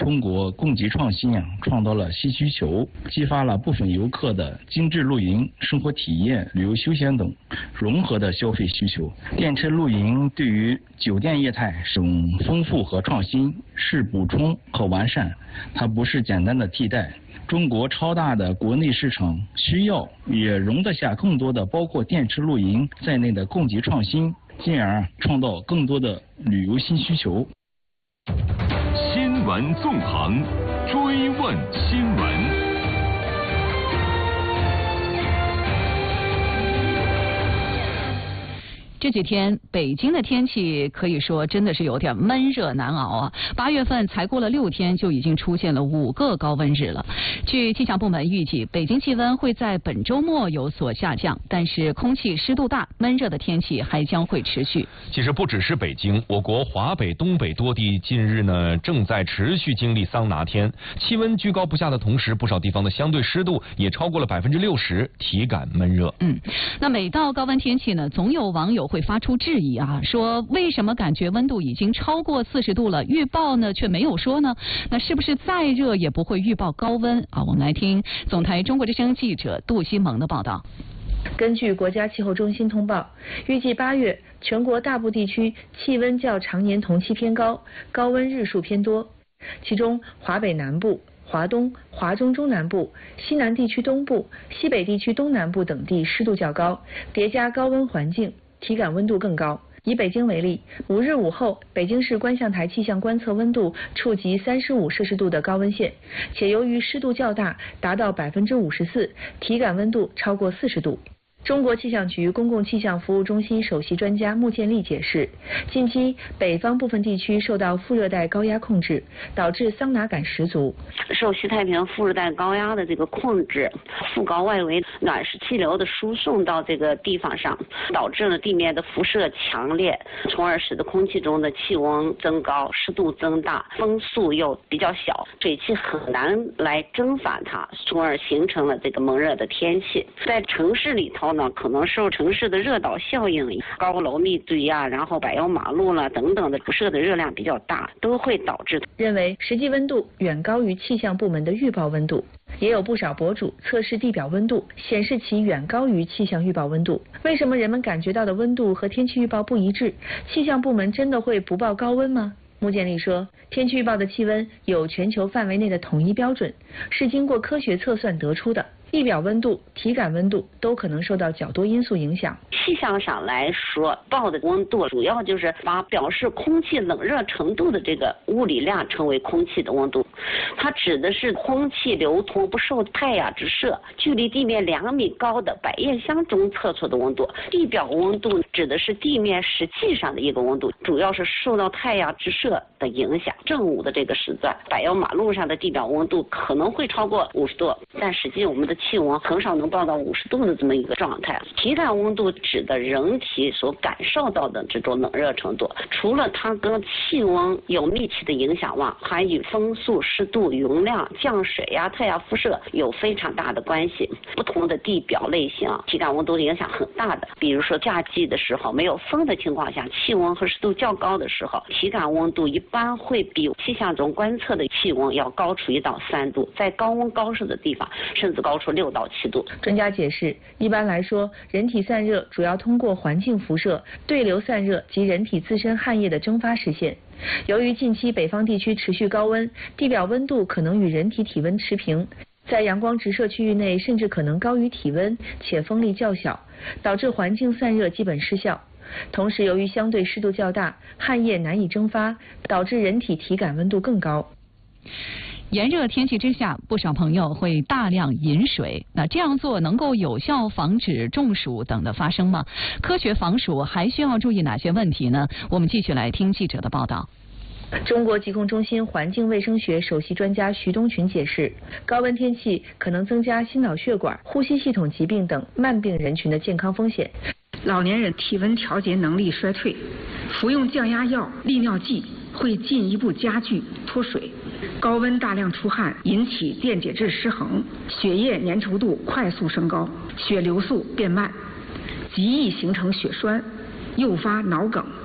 中国供给创新创造了新需求，激发了部分游客的精致露营、生活体验、旅游休闲等融合的消费需求。电车露营对于酒店业态是丰富和创新，是补充和完善，它不是简单的替代。中国超大的国内市场需要也容得下更多的包括电车露营在内的供给创新，进而创造更多的旅游新需求。 新闻纵横，追问新闻。 这几天北京的天气可以说真的是有点闷热难熬啊！8月份才过了6天，就已经出现了5个高温日了。据气象部门预计，北京气温会在本周末有所下降，但是空气湿度大，闷热的天气还将会持续。 其实不只是北京，我国华北、东北多地近日呢正在持续经历桑拿天，气温居高不下的同时，不少地方的相对湿度也超过了60%，体感闷热。 那每到高温天气呢，总有网友会发出质疑啊，说为什么感觉温度已经超过40度了，预报呢却没有说呢？那是不是再热也不会预报高温啊？我们来听总台中国之声记者杜西萌的报道。 根据国家气候中心通报，预计8月全国大部地区气温较常年同期偏高，高温日数偏多，其中华北南部、华东、华中中南部、西南地区东部、西北地区东南部等地湿度较高，叠加高温环境，体感温度更高。以北京为例，5日午后，北京市观象台气象观测温度触及35摄氏度的高温线，且由于湿度较大，达到54%，体感温度超过40度。中国气象局公共气象服务中心首席专家穆建立解释，近期北方部分地区受到副热带高压控制，导致桑拿感十足。 受西太平洋副热带高压的这个控制，副高外围暖湿气流的输送到这个地方上，导致了地面的辐射强烈，从而使得空气中的气温增高，湿度增大，风速又比较小，水汽很难来蒸发它，从而形成了这个闷热的天气。在城市里头呢，可能受城市的热岛效应，高楼密堆然后柏油马路等等的辐射的热量比较大，都会导致。 认为实际温度远高于气象部门的预报温度，也有不少博主测试地表温度，显示其远高于气象预报温度。为什么人们感觉到的温度和天气预报不一致？气象部门真的会不报高温吗？穆建立说，天气预报的气温有全球范围内的统一标准，是经过科学测算得出的。地表温度、体感温度都可能受到较多因素影响。 气象上来说，报的温度主要就是把表示空气冷热程度的这个物理量称为空气的温度，它指的是空气流通不受太阳直射，距离地面2米高的百叶箱中测出的温度。地表温度指的是地面实际上的一个温度，主要是受到太阳直射的影响。正午的这个时段，柏油马路上的地表温度可能会超过50度，但实际我们的气温很少能报到50度的这么一个状态。体感温度指的人体所感受到的这种冷热程度，除了它跟气温有密切的影响外，还与风速、湿度、云量、降水太阳辐射有非常大的关系。不同的地表类型，体感温度的影响很大的。比如说夏季的时候，没有风的情况下，气温和湿度较高的时候，体感温度一般会比气象中观测的气温要高出1到3度，在高温高湿的地方甚至高出6到7度。 专家解释，一般来说，人体散热主要通过环境辐射、对流散热及人体自身汗液的蒸发实现。由于近期北方地区持续高温，地表温度可能与人体体温持平，在阳光直射区域内甚至可能高于体温，且风力较小，导致环境散热基本失效。同时，由于相对湿度较大，汗液难以蒸发，导致人体体感温度更高。 炎热天气之下，不少朋友会大量饮水。那这样做能够有效防止中暑等的发生吗？科学防暑还需要注意哪些问题呢？我们继续来听记者的报道。 中国疾控中心环境卫生学首席专家徐东群解释，高温天气可能增加心脑血管、呼吸系统疾病等慢病人群的健康风险。 老年人体温调节能力衰退，服用降压药、利尿剂会进一步加剧脱水。高温大量出汗引起电解质失衡，血液粘稠度快速升高，血流速变慢，极易形成血栓，诱发脑梗。